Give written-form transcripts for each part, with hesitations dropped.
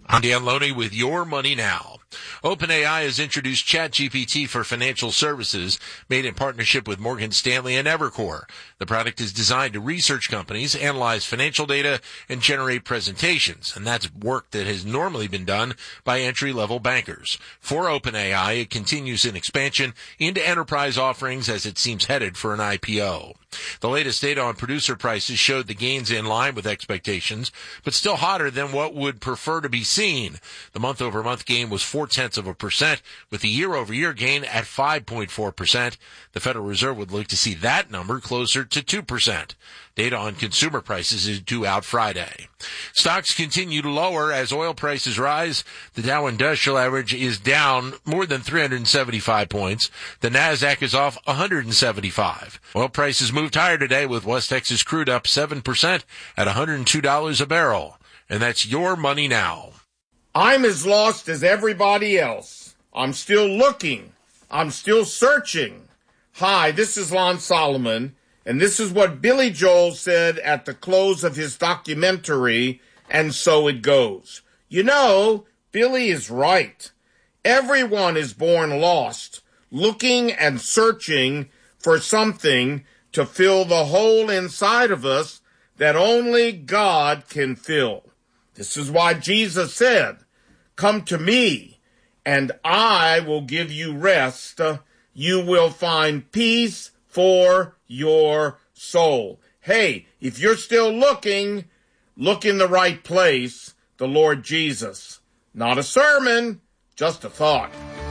I'm Dan Loney with Your Money Now. OpenAI has introduced ChatGPT for financial services, made in partnership with Morgan Stanley and Evercore. The product is designed to research companies, analyze financial data, and generate presentations, and that's work that has normally been done by entry-level bankers. For OpenAI, it continues in expansion into enterprise offerings as it seems headed for an IPO. The latest data on producer prices showed the gains in line with expectations, but still hotter than what would prefer to be seen. The month-over-month gain was 0.4%, with the year-over-year gain at 5.4%. The Federal Reserve would look to see that number closer to 2%. Data on consumer prices is due out Friday. Stocks continue to lower as oil prices rise. The Dow Industrial Average is down more than 375 points. The Nasdaq is off 175. Oil prices moved higher today with West Texas crude up 7% at $102 a barrel. And that's Your Money Now. I'm as lost as everybody else. I'm still looking. I'm still searching. Hi, this is Lon Solomon. And this is what Billy Joel said at the close of his documentary, And So It Goes. You know, Billy is right. Everyone is born lost, looking and searching for something to fill the hole inside of us that only God can fill. This is why Jesus said, "Come to me, and I will give you rest. You will find peace for your soul." Hey, if you're still looking, look in the right place, the Lord Jesus. Not a sermon, just a thought.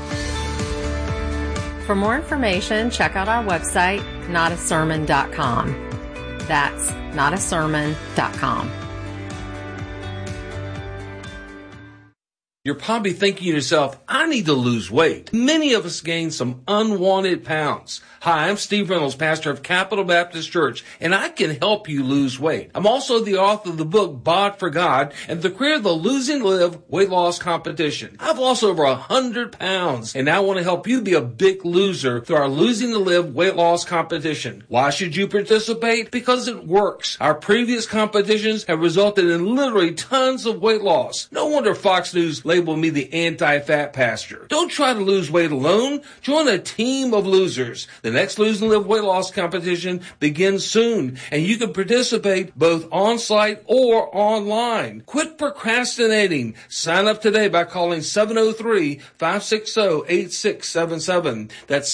For more information, check out our website, notasermon.com. That's notasermon.com. You're probably thinking to yourself, I need to lose weight. Many of us gain some unwanted pounds. Hi, I'm Steve Reynolds, pastor of Capital Baptist Church, and I can help you lose weight. I'm also the author of the book, Bod for God, and the creator of the Losing to Live weight loss competition. I've lost over 100 pounds, and now I want to help you be a big loser through our Losing to Live weight loss competition. Why should you participate? Because it works. Our previous competitions have resulted in literally tons of weight loss. No wonder Fox News labeled me the anti-fat pastor. Don't try to lose weight alone. Join a team of losers. The next Lose and Live weight loss competition begins soon, and you can participate both on-site or online. Quit procrastinating. Sign up today by calling 703-560-8677. That's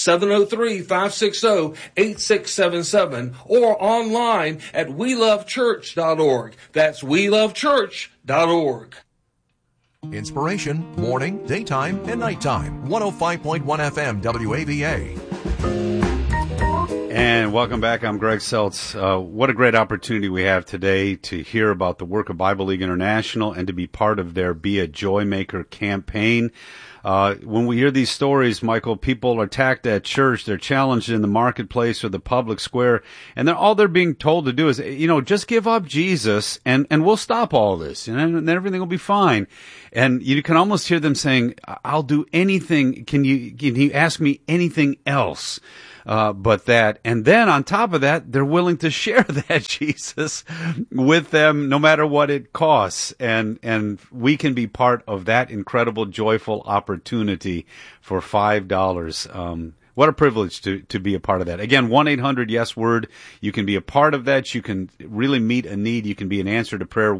703-560-8677, or online at welovechurch.org. That's welovechurch.org. Inspiration, morning, daytime, and nighttime. 105.1 FM WAVA. And welcome back. I'm Greg Seltz. What a great opportunity we have today to hear about the work of Bible League International and to be part of their Be a Joy Maker campaign. When we hear these stories, Michael, people are attacked at church, they're challenged in the marketplace or the public square, and all they're being told to do is, just give up Jesus and we'll stop all this, and then everything will be fine. And you can almost hear them saying, I'll do anything. Can you ask me anything else? But that, and then on top of that, they're willing to share that Jesus with them no matter what it costs. And we can be part of that incredible, joyful opportunity for $5. What a privilege to be a part of that. Again, 1-800-YES-WORD. You can be a part of that. You can really meet a need. You can be an answer to prayer.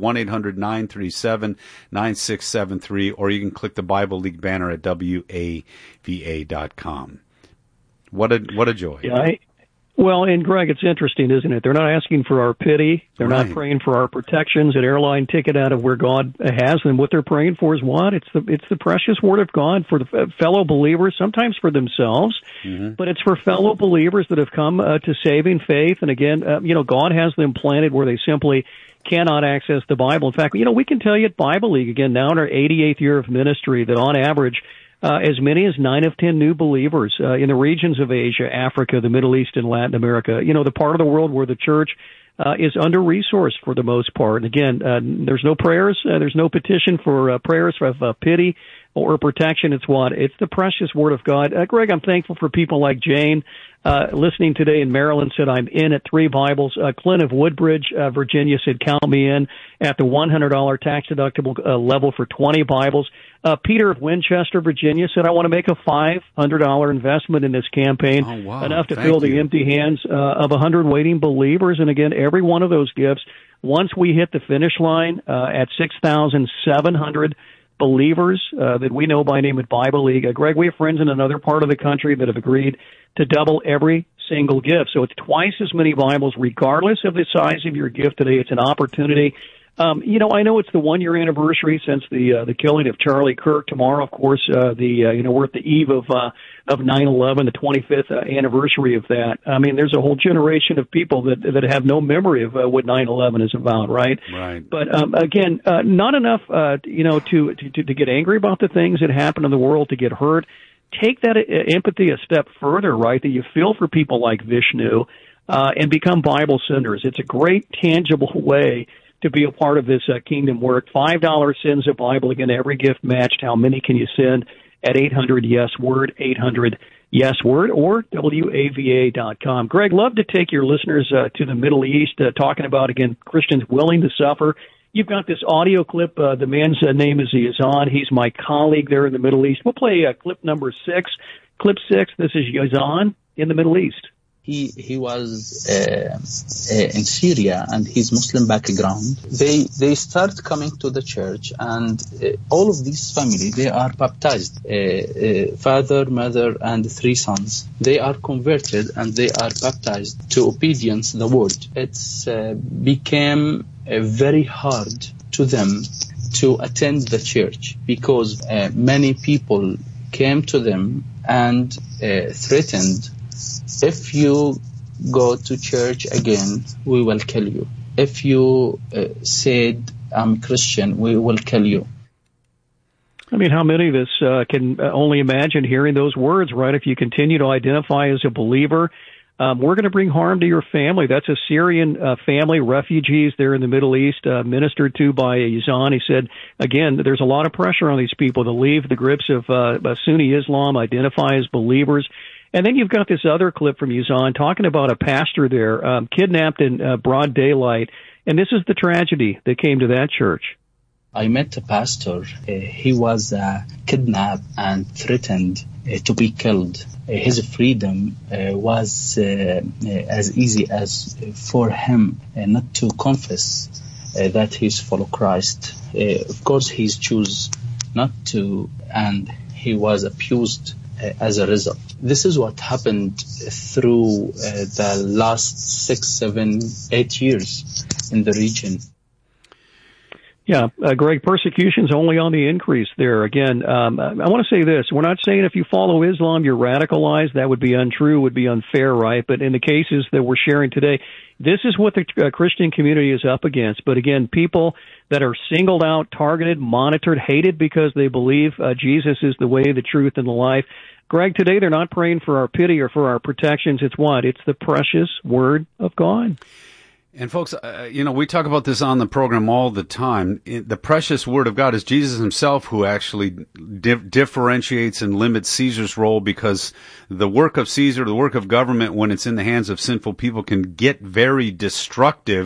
1-800-937-9673. Or you can click the Bible League banner at WAVA.com. What a joy. Yeah, well, and Greg, it's interesting, isn't it? They're not asking for our pity. They're not praying for our protections, an airline ticket out of where God has them. What they're praying for is what? It's the precious word of God for the fellow believers, sometimes for themselves, but it's for fellow believers that have come to saving faith. And again, God has them planted where they simply cannot access the Bible. In fact, we can tell you at Bible League, again, now in our 88th year of ministry, that on average, as many as 9 of 10 new believers in the regions of Asia, Africa, the Middle East, and Latin America. The part of the world where the church is under-resourced for the most part. And again, there's no prayers, there's no petition for prayers of pity. or protection, it's what? It's the precious Word of God. Greg, I'm thankful for people like Jane, listening today in Maryland, said I'm in at 3 Bibles. Clint of Woodbridge, Virginia, said count me in at the $100 tax-deductible level for 20 Bibles. Peter of Winchester, Virginia, said I want to make a $500 investment in this campaign, enough to fill the empty hands of 100 waiting believers. And again, every one of those gifts, once we hit the finish line at 6,700 believers that we know by name at Bible League. Greg, we have friends in another part of the country that have agreed to double every single gift. So it's twice as many Bibles, regardless of the size of your gift today. It's an opportunity. I know it's the 1-year anniversary since the killing of Charlie Kirk. Tomorrow, of course, we're at the eve of 9/11, the 25th anniversary of that. I mean, there's a whole generation of people that have no memory of what 9/11 is about, right? Right. But again, not enough, to get angry about the things that happen in the world, to get hurt. Take that empathy a step further, right? That you feel for people like Vishnu, and become Bible senders. It's a great, tangible way to be a part of this kingdom work. $5 sends a Bible. Again, every gift matched. How many can you send at 800-YES-WORD, 800-YES-WORD, or WAVA.com. Greg, love to take your listeners to the Middle East, talking about, again, Christians willing to suffer. You've got this audio clip. The man's name is Yazan. He's my colleague there in the Middle East. We'll play clip number 6. Clip 6, this is Yazan in the Middle East. He was in Syria, and his Muslim background. They start coming to the church, and all of these family, they are baptized. Father, mother, and 3 sons. They are converted, and they are baptized to obedience the word. It's became very hard to them to attend the church, because many people came to them and threatened, if you go to church again, we will kill you. If you said, I'm Christian, we will kill you. I mean, how many of us can only imagine hearing those words, right? If you continue to identify as a believer, we're going to bring harm to your family. That's a Syrian family, refugees there in the Middle East, ministered to by Yazan. He said, again, there's a lot of pressure on these people to leave the grips of Sunni Islam, identify as believers. And then you've got this other clip from Yazan talking about a pastor there kidnapped in broad daylight. And this is the tragedy that came to that church. I met a pastor. He was kidnapped and threatened to be killed. His freedom was as easy as for him not to confess that he's follow Christ. Of course, he's choose not to, and he was abused as a result. This is what happened through the last 6, 7, 8 years in the region. Yeah, Greg, persecution's only on the increase there. Again, I want to say this. We're not saying if you follow Islam, you're radicalized. That would be untrue, would be unfair, right? But in the cases that we're sharing today, this is what the Christian community is up against. But again, people that are singled out, targeted, monitored, hated because they believe Jesus is the way, the truth, and the life. Greg, today they're not praying for our pity or for our protections. It's what? It's the precious Word of God. And folks, we talk about this on the program all the time. The precious Word of God is Jesus himself who actually differentiates and limits Caesar's role, because the work of Caesar, the work of government, when it's in the hands of sinful people, can get very destructive.